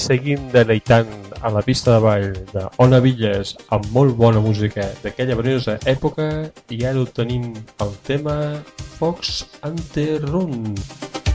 seguim deleitant a la pista de ball d'Ona Villes amb molt bona música d'aquella verinosa època i ara ho tenim el tema Fox Ante Run.